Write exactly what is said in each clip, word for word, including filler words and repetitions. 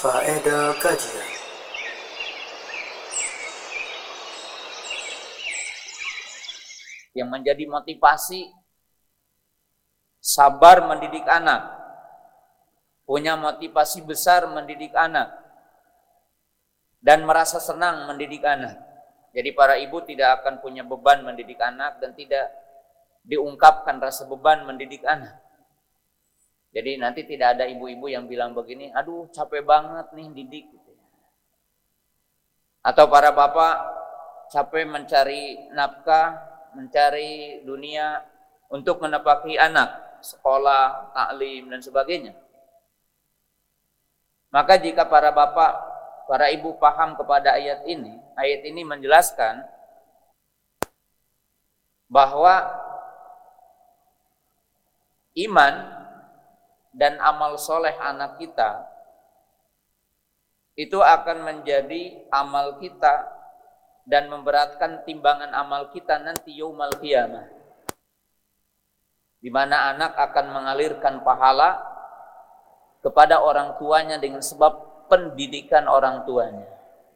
Faedah kajian. Yang menjadi motivasi sabar mendidik anak, punya motivasi besar mendidik anak, dan merasa senang mendidik anak. Jadi para ibu tidak akan punya beban mendidik anak dan tidak diungkapkan rasa beban mendidik anak. Jadi nanti tidak ada ibu-ibu yang bilang begini, aduh capek banget nih didik. Atau para bapak capek mencari nafkah, mencari dunia untuk menapaki anak, sekolah, taklim, dan sebagainya. Maka jika para bapak, para ibu paham kepada ayat ini, ayat ini menjelaskan bahwa iman dan amal soleh anak kita itu akan menjadi amal kita dan memberatkan timbangan amal kita nanti yaumul qiyamah, di mana anak akan mengalirkan pahala kepada orang tuanya dengan sebab pendidikan orang tuanya.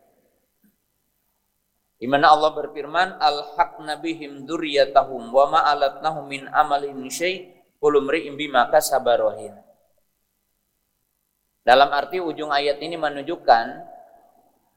Di mana Allah berfirman, alhaqna bihim dzurriyyatahum wa ma alatnahum min amalin syai' kullu imri'in bima kasaba rahin. Dalam arti ujung ayat ini menunjukkan